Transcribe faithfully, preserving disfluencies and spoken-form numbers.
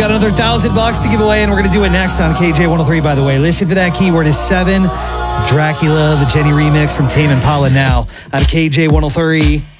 got another thousand bucks to give away, and we're going to do it next on K J one oh three, by the way. Listen for that keyword is seven. Dracula, the Jenny remix from Tame Impala now out of K J one oh three.